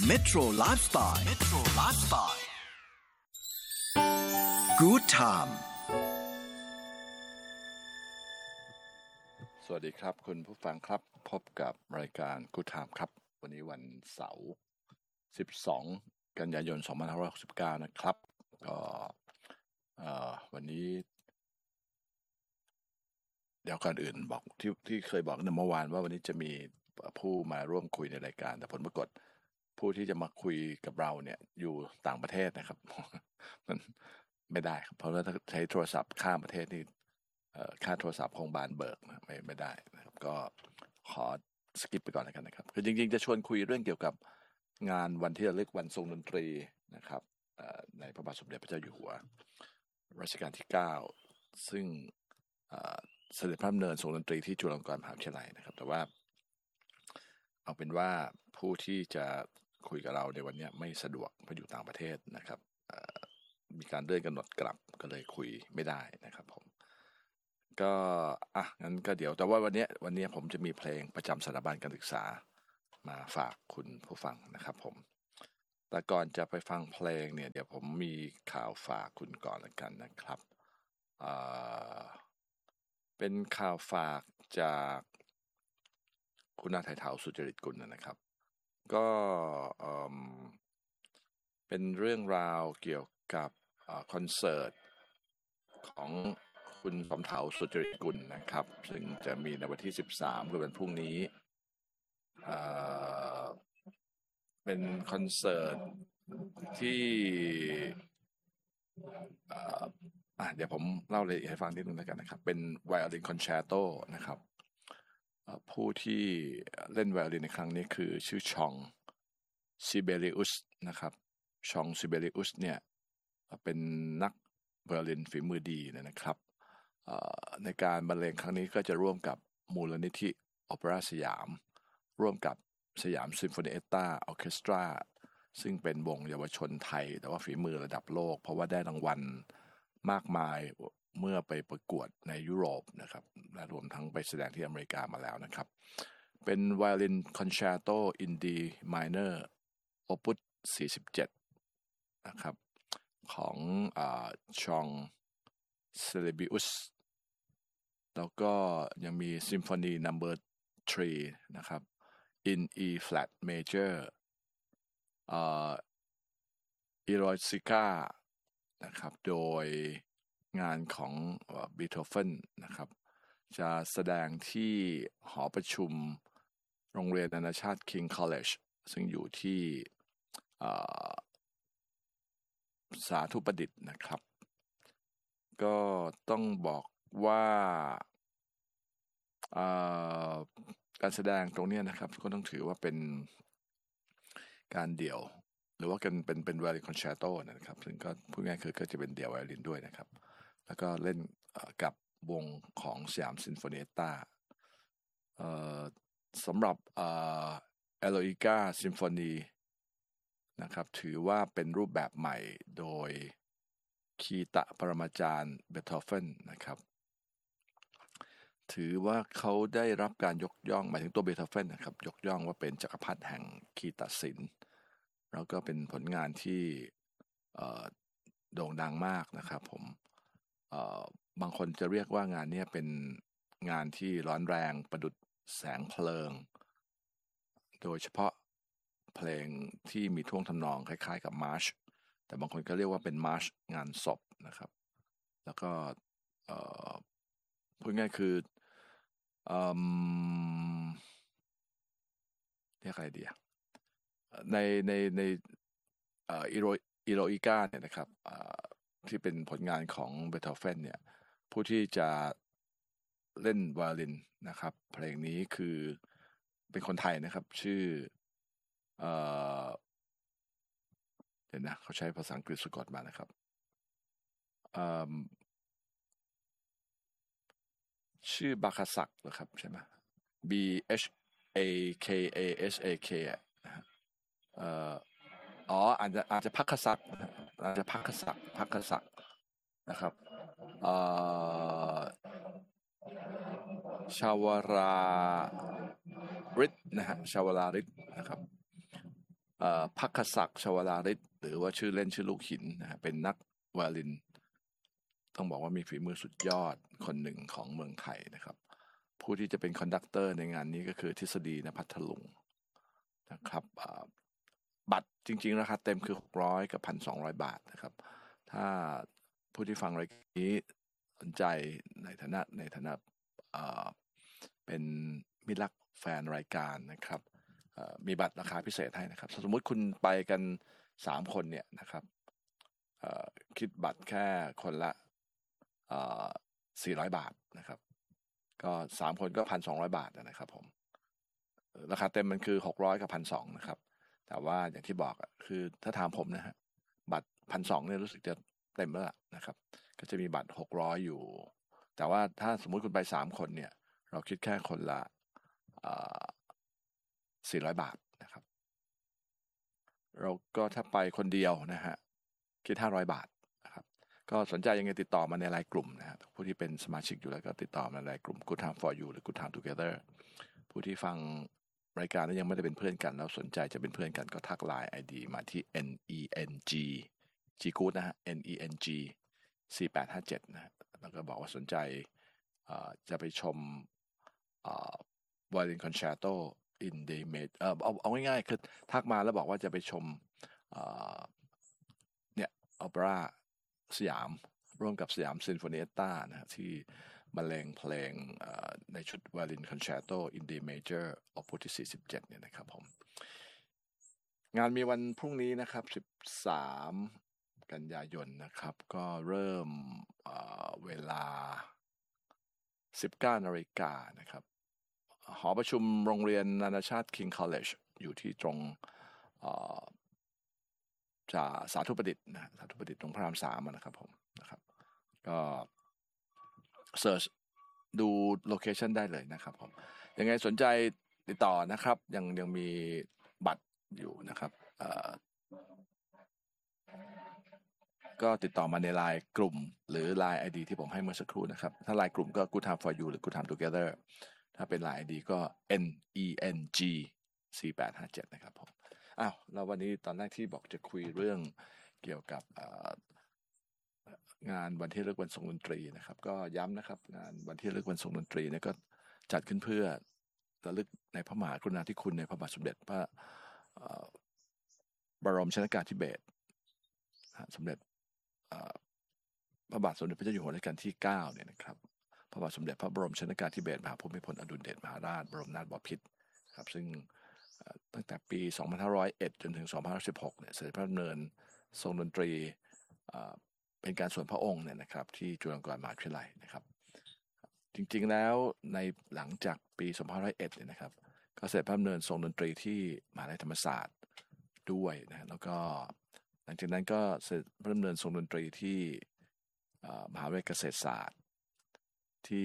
Metro Lifestyle Metro Lifestyle Good Time สวัสดีครับคุณผู้ฟังครับพบกับรายการ Good Time ครับวันนี้วันเสาร์12กันยายน2569นะครับก็วันนี้เดี๋ยวก่อนอื่นบอกที่เคยบอกในเมื่อวานว่าวันนี้จะมีผู้มาร่วมคุยในรายการแต่ผลปรากฏผู้ที่จะมาคุยกับเราเนี่ยอยู่ต่างประเทศนะครับ มันไม่ได้ครับเพราะว่าถ้าใช้โทรศัพท์ข้ามประเทศนี่ค่าโทรศัพท์คงบานเบิกนะไม่ได้นะครับก็ขอสกิปไปก่อนแล้วกันนะครับคือจริงๆจะชวนคุยเรื่องเกี่ยวกับงานวันที่ระลึกวันทรงดนตรีนะครับในพระบาทสมเด็จพระเจ้าอยู่หัวรัชกาลที่9ซึ่งเสด็จพระดำเนินทรงดนตรีที่จุฬาลงกรณ์มหาวิทยาลัยนะครับแต่ว่าเอาเป็นว่าผู้ที่จะคุยกับเราในวันนี้ไม่สะดวกเพราะอยู่ต่างประเทศนะครับมีการเลื่อนกำหนดกลับก็เลยคุยไม่ได้นะครับผมก็งั้นก็เดี๋ยวแต่ว่าวันนี้ผมจะมีเพลงประจำสถาบันการศึกษามาฝากคุณผู้ฟังนะครับผมแต่ก่อนจะไปฟังเพลงเนี่ยเดี๋ยวผมมีข่าวฝากคุณก่อนละกันนะครับเป็นข่าวฝากจากคุณอาไทยเถาสุจริตกุลนะครับก็เป็นเรื่องราวเกี่ยวกับคอนเสิร์ตของคุณสมเถาสุจริตกุลนะครับซึ่งจะมีในวันที่13คือวันพรุ่งนี้เป็นคอนเสิร์ตที่เดี๋ยวผมเล่ารายละเอียดให้ฟังนิดนึงแล้วกันนะครับเป็นไวโอลินคอนแชร์โตนะครับผู้ที่เล่นไวโอลินในครั้งนี้คือชื่อชองซิเบริอุสนะครับชองซิเบริอุสเนี่ยเป็นนักไวโอลินฝีมือดีนะครับในการบรรเลงครั้งนี้ก็จะร่วมกับมูลนิธิโอเปร่าสยามร่วมกับสยามซิมโฟนีออร์เคสตราซึ่งเป็นวงเยาวชนไทยแต่ว่าฝีมือระดับโลกเพราะว่าได้รางวัลมากมายเมื่อไปประกวดในยุโรปนะครับและรวมทั้งไปแสดงที่อเมริกามาแล้วนะครับเป็นไวโอลินคอนแชร์โตอินดีไมเนอร์โอปุส47นะครับของชองเซเลบิอุสแล้วก็ยังมี Symphony Number 3 นะครับ in E flat major Eroica นะครับโดยงานของบีโธเฟนนะครับจะแสดงที่หอประชุมโรงเรียนนานาชาติ King College ซึ่งอยู่ที่สาธุประดิษฐ์นะครับก็ต้องบอกว่าการแสดงตรงนี้นะครับก็ต้องถือว่าเป็นการเดี่ยวหรือว่าเป็นไวโอลินคอนแชร์โตนะครับซึ่งก็พูดง่ายคือก็จะเป็นเดี่ยวไวโอลินด้วยนะครับแล้วก็เล่นกับวงของสยามซิมโฟนีสำหรับเอโลอิก้าซิมโฟนีนะครับถือว่าเป็นรูปแบบใหม่โดยคีตะปรมาจารย์เบโธเฟนนะครับถือว่าเขาได้รับการยกย่องหมายถึงตัวเบโธเฟนนะครับยกย่องว่าเป็นจักรพรรดิแห่งคีตศิลป์แล้วก็เป็นผลงานที่โด่งดังมากนะครับผมบางคนจะเรียกว่างานนี้เป็นงานที่ร้อนแรงประดุจแสงเพลิงโดยเฉพาะเพลงที่มีท่วงทำนองคล้ายๆกับมาร์ชแต่บางคนก็เรียกว่าเป็นมาร์ชงานศพนะครับแล้วก็พูดง่ายคือเรียกอะไรดีในอีโรอิก้าเนี่ยนะครับที่เป็นผลงานของเบโธเฟนเนี่ยผู้ที่จะเล่นไวโอลินนะครับเพลงนี้คือเป็นคนไทยนะครับชื่อเดี๋ยวนะเขาใช้ภาษาอังกฤษสะกดมานะครับชื่อบาคาซักเหรอครับใช่ไหม B H A K A S A K อาจจะพักศักอาจจะพักศักนะครับชาวราริศนะฮะชาวราริศนะครับภักศักดิ์ ชวราฤทธิ์หรือว่าชื่อเล่นชื่อลูกหินนะฮะเป็นนักไวโอลินต้องบอกว่ามีฝีมือสุดยอดคนหนึ่งของเมืองไทยนะครับผู้ที่จะเป็นคอนดักเตอร์ในงานนี้ก็คือทฤษฎีณพัทลุงนะครับบัตรจริงๆราคาเต็มคือ600 กับ 1,200 บาทนะครับถ้าผู้ที่ฟังรายการนี้สนใจในฐานะเป็นมิตรรักแฟนรายการนะครับมีบัตรราคาพิเศษให้นะครับสมมุติคุณไปกัน3 คนเนี่ยนะครับคิดบัตรแค่คนละ400 บาทนะครับก็3 คนก็ 1,200 บาทนะครับผมราคาเต็มมันคือ600 กับ 1,200 นะครับแต่ว่าอย่างที่บอกคือถ้าถามผมนะฮะบัตร 1,200 เนี่ยรู้สึกจะเต็มแล้วนะครับก็จะมีบัตร600อยู่แต่ว่าถ้าสมมุติคุณไป3 คนเนี่ยเราคิดแค่คนละ400 บาทนะครับเราก็ถ้าไปคนเดียวนะฮะคิด500 บาทนะครับก็สนใจยังไงติดต่อมาในไลน์กลุ่มนะครับผู้ที่เป็นสมาชิกอยู่แล้วก็ติดต่อมาในไลน์กลุ่ม Good Time for You หรือ Good Time Together ผู้ที่ฟังรายการแล้วยังไม่ได้เป็นเพื่อนกันแล้วสนใจจะเป็นเพื่อนกันก็ทักไลน์ ID มาที่ NENG Good นะฮะ NENG 4857นะฮะแล้วก็บอกว่าสนใจจะไปชมViolin Concerto in D major เอาง่ายๆคือทักมาแล้วบอกว่าจะไปชมเนี่ยออเปร่าสยามร่วมกับสยามซิมโฟนีต้านะที่บรรเลงเพลงในชุด Violin Concerto in D major Opus ที่47เนี่ยนะครับผมงานมีวันพรุ่งนี้นะครับ13 กันยายนนะครับก็เริ่มเวลา 19 นาฬิกานะครับหอประชุมโรงเรียนนานาชาติ King College อยู่ที่ตรงสาธุประดิษฐ์นะสาธุประดิษฐ์ตรงพระราม3นะครับผมนะครับก็เสิร์ชดูโลเคชันได้เลยนะครับผมยังไงสนใจติดต่อนะครับยังมีบัตรอยู่นะครับก็ติดต่อมาในไลน์กลุ่มหรือไลน์ ID ที่ผมให้เมื่อสักครู่นะครับถ้าไลน์กลุ่มก็ Good Time for You หรือ Good Time Together ถ้าเป็นไลน์ ID ก็ NENG 4857นะครับผมแล้ววันนี้ตอนแรกที่บอกจะคุยเรื่องเกี่ยวกับงานวันที่ระลึกวันทรงดนตรีนะครับก็ย้ำนะครับงานวันที่ระลึกวันทรงดนตรีเนี่ยก็จัดขึ้นเพื่อระลึกในพระมหากรุณาธิคุณในพระบาทสมเด็จพระบรมชนกาธิเบศรสมเด็จพระบาทสมเด็จพระเจ้าอยู่หัวรัชกาลที่9เนี่ยนะครับพระบาทสมเด็จพระบรมชนกาธิเบศรมหาภูมิพลอดุลยเดชมหาราชบรมนาถบพิตรครับซึ่งตั้งแต่ปี 2501 จนถึง 2516 เนี่ยเสด็จพระดำเนินทรงดนตรีเป็นการส่วนพระองค์เนี่ยนะครับที่จุฬาลงกรณ์มหาวิทยาลัยนะครับจริงๆแล้วในหลังจากปี 2501 เนี่ยนะครับก็เสด็จพระดำเนินทรงดนตรีที่มหาวิทยาลัยธรรมศาสตร์ด้วยนะแล้วก็หลังจากนั้นก็เสด็จพระดำเนินทรงดนตรีที่มหาวิทยาลัยเกษตรศาสตร์ที่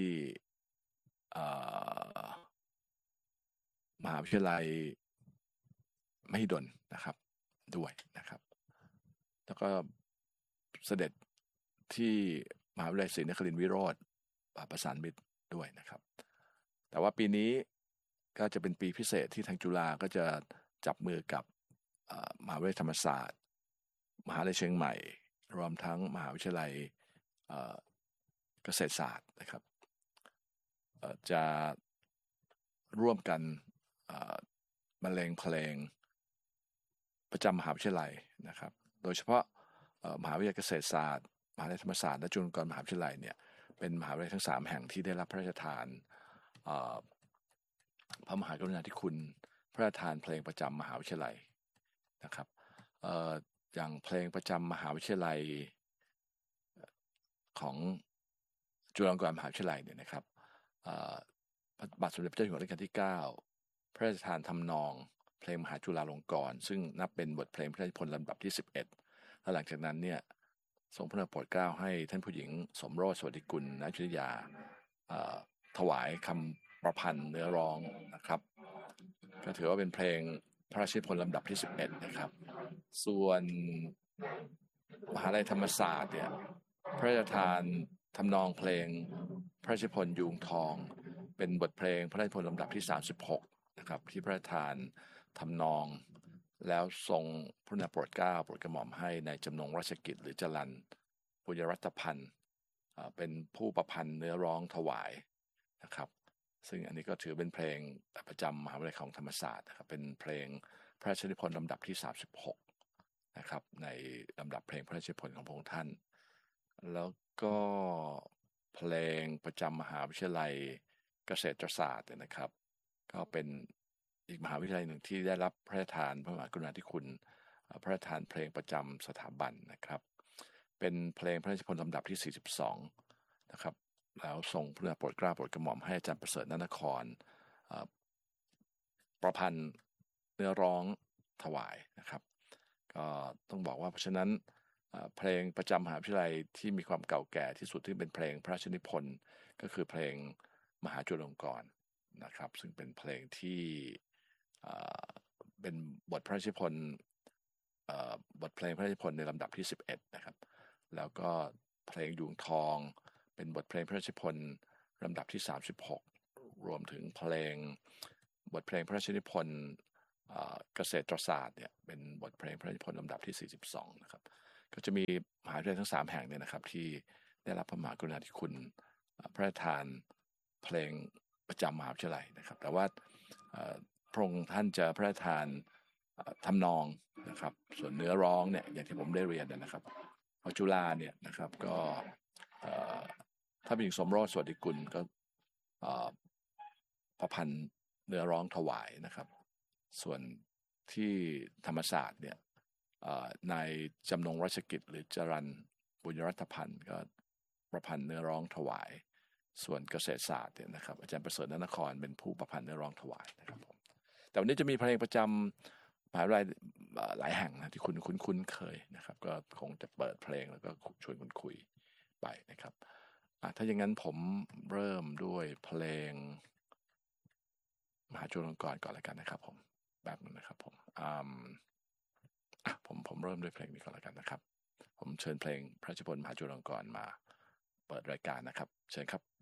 มหาวิทยาลัยมหิดลนะครับด้วยนะครับแล้วก็เสด็จที่มหาวิทยาลัยศรีนครินทรวิโรธประสานมิตรด้วยนะครับแต่ว่าปีนี้ก็จะเป็นปีพิเศษที่ทางจุฬาก็จะจับมือกับมหาวิทยาลัยธรรมศาสตร์มหาวิทยาลัยเชียงใหม่รวมทั้งมหาวิทยาลัยเกษตรศาสตร์นะครับจะร่วมกันบรรเลงเพลงประจำมหาวิทยาลัยนะครับโดยเฉพาะมหาวิทยาลัยเกษตรศาสตร์มหาวิทยาลัยธรรมศาสตร์และจุฬาลงกรณ์มหาวิทยาลัยเนี่ยเป็นมหาวิทยาลัยทั้ง3แห่งที่ได้รับพระราชทานพระมหากรุณาธิคุณพระราชทานเพลงประจำมหาวิทยาลัยนะครับอย่างเพลงประจำมหาวิทยาลัยของจุฬาลงกรณ์มหาวิทยาลัยเนี่ยนะครับพระบาทสมเด็จพระเจ้าอยู่หัวรัชกาลที่9พระราชทานทำนองเพลงมหาจุฬาลงกรณ์ซึ่งนับเป็นบทเพลงพระราชนิพนธ์ลำดับที่11และหลังจากนั้นเนี่ยทรงพระโปรดเกล้าให้ท่านผู้หญิงสมโรสสวัสดิกุลณอยุธยาถวายคำประพันธ์เนื้อร้องนะครับก็ถือว่าเป็นเพลงพระราชนิพนธ์ลำดับที่11นะครับส่วนมหาวิทยาลัยธรรมศาสตร์เนี่ยพระราชทานทำนองเพลงพระราชนิพนธ์ยูงทองเป็นบทเพลงพระราชนิพนธ์ลำดับที่36นะครับที่พระราชทานทำนองแล้วทรงพระกรุณาโปรดเกล้าโปรดกระหม่อมให้ในจำนงราชกิจหรือจรัญปุญญรัตพันธ์เป็นผู้ประพันธ์เนื้อร้องถวายนะครับซึ่งอันนี้ก็ถือเป็นเพลงประจำมหาวิทยาลัยของธรรมศาสตร์นะครับเป็นเพลงพระราชนิพนธ์ลำดับที่36นะครับในลำดับเพลงพระราชนิพนธ์ของพระองค์ท่านแล้วก็เพลงประจำมหาวิทยาลัยเกษตรศาสตร์นะครับก็เป็นอีกมหาวิทยาลัยหนึ่งที่ได้รับพระราชทานพระมหากรุณาธิคุณพระราชทานเพลงประจำสถาบันนะครับเป็นเพลงพระราชนิพนธ์ลำดับที่42นะครับแล้วทรงพระกรุณาโปรดเกล้าโปรดกระหม่อมให้อาจารย์ประเสริฐนนครประพันธ์เนื้อร้องถวายนะครับก็ต้องบอกว่าเพราะฉะนั้นเพลงประจำมหาวิทยาลัยที่มีความเก่าแก่ที่สุดที่เป็นเพลงพระราชนิพนธ์ก็คือเพลงมหาจุฬาลงกรณ์นะครับซึ่งเป็นเพลงที่เป็นบทพระราชนิพนธ์บทเพลงพระราชนิพนธ์ในลำดับที่11นะครับแล้วก็เพลงยุงทองเป็นบทเพลงพระราชนิพนธ์ลำดับที่36รวมถึงเพลงบทเพลงพระราชนิพนธ์เกษตรศาสตร์เนี่ยเป็นบทเพลงพระราชนิพนธ์ลำดับที่42นะครับก็จะมีมหาวิทยาลัยทั้ง3แห่งเนี่ยนะครับที่ได้รับพระมหากรุณาธิคุณพระราชทานเพลงประจำมหาวิทยาลัยนะครับแต่ว่าพระองค์ท่านจะพระราชทานทำนองนะครับส่วนเนื้อร้องเนี่ยอย่างที่ผมได้เรียนนะครับของจุฬาเนี่ยนะครับก็ถ้าเป็นสมโรสสวัสดิกุลก็ประพันธ์เนื้อร้องถวายนะครับส่วนที่ธรรมศาสตร์เนี่ยในจำนงราชกิจหรือจรัญปุญญรัตพันธ์ก็ประพันธ์เนื้อร้องถวายส่วนเกษตรศาสตร์เนี่ยนะครับอาจารย์ประเสริฐนนครเป็นผู้ประพันธ์เนื้อร้องถวายนะครับผมแต่วันนี้จะมีเพลงประจำมหาวิทยาลัยหลายแห่งนะที่คุณคุ้นเคยนะครับก็คงจะเปิดเพลงแล้วก็ชวนคุณคุยไปนะครับถ้าอย่างนั้นผมเริ่มด้วยเพลงมหาจุฬาลงกรณ์ก่อนแล้วกันนะครับผมแบบนึงนะครับผมเริ่มด้วยเพลงนี้ก่อนแล้วกันนะครับผมเชิญเพลงพระราชนิพนธ์มหาจุฬาลงกรณ์มาเปิดรายการนะครับเชิญครับ